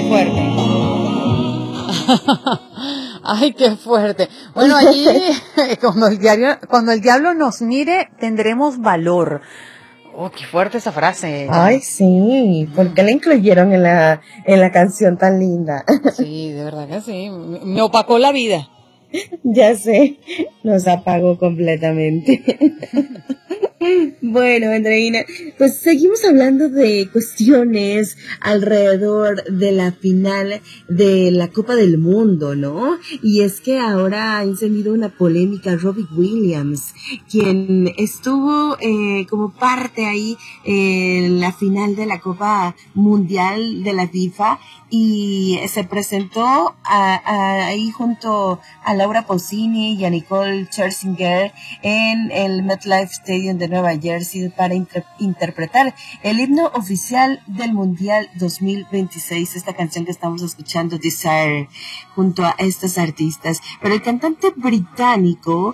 fuerte. Ay, qué fuerte. Bueno, allí, cuando el diablo nos mire, tendremos valor. Oh, qué fuerte esa frase. Ay, sí. ¿Por qué la incluyeron en la canción tan linda? Sí, de verdad que sí. Me opacó la vida. Ya sé, nos apagó completamente. Bueno, Andreina, pues seguimos hablando de cuestiones alrededor de la final de la Copa del Mundo, ¿no? Y es que ahora ha encendido una polémica Robbie Williams, quien estuvo como parte ahí en la final de la Copa Mundial de la FIFA y se presentó ahí junto a Laura Pausini y a Nicole Scherzinger en el MetLife Stadium de Nueva Jersey para interpretar el himno oficial del Mundial 2026, esta canción que estamos escuchando, Desire, junto a estos artistas. Pero el cantante británico,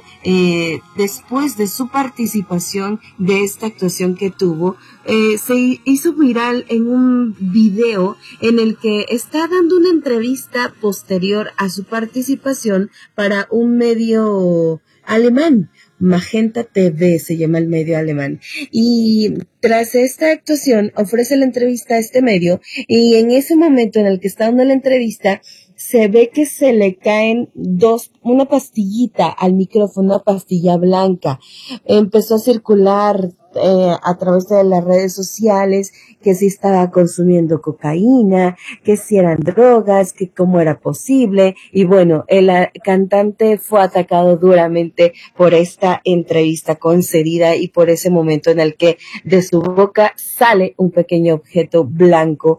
después de su participación de esta actuación que tuvo, se hizo viral en un video en el que está dando una entrevista posterior a su participación para un medio alemán. Magenta TV se llama el medio alemán, y tras esta actuación ofrece la entrevista a este medio, y en ese momento en el que está dando la entrevista se ve que se le caen una pastillita al micrófono, una pastilla blanca. Empezó a circular a través de las redes sociales que si estaba consumiendo cocaína, que si eran drogas, que cómo era posible. Y bueno, el cantante fue atacado duramente por esta entrevista concedida y por ese momento en el que de su boca sale un pequeño objeto blanco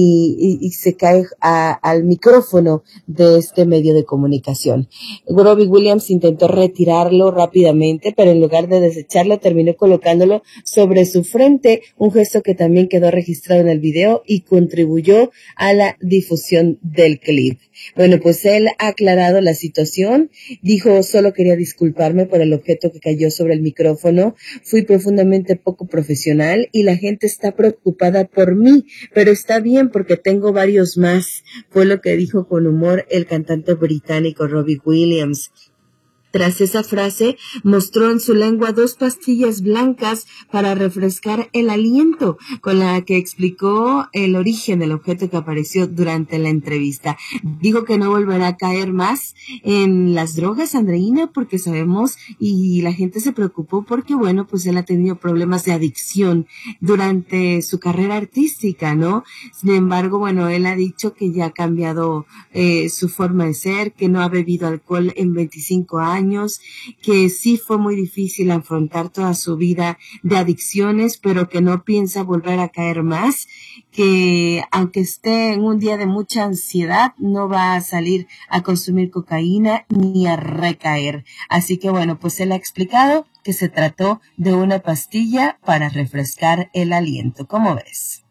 y se cae al micrófono de este medio de comunicación. Robbie Williams intentó retirarlo rápidamente, pero en lugar de desecharlo terminó colocándolo sobre su frente, un gesto que también quedó registrado en el video y contribuyó a la difusión del clip. Bueno, pues él ha aclarado la situación, dijo: solo quería disculparme por el objeto que cayó sobre el micrófono, fui profundamente poco profesional y la gente está preocupada por mí, pero está bien porque tengo varios más, fue lo que dijo con humor el cantante británico Robbie Williams. Tras esa frase, mostró en su lengua 2 pastillas blancas para refrescar el aliento, con la que explicó el origen del objeto que apareció durante la entrevista. Dijo que no volverá a caer más en las drogas, Andreina, porque sabemos, y la gente se preocupó porque, bueno, pues él ha tenido problemas de adicción durante su carrera artística, ¿no? Sin embargo, bueno, él ha dicho que ya ha cambiado su forma de ser, que no ha bebido alcohol en 25 años, que sí fue muy difícil afrontar toda su vida de adicciones, pero que no piensa volver a caer más, que aunque esté en un día de mucha ansiedad, no va a salir a consumir cocaína ni a recaer. Así que bueno, pues él ha explicado que se trató de una pastilla para refrescar el aliento. ¿Cómo ves?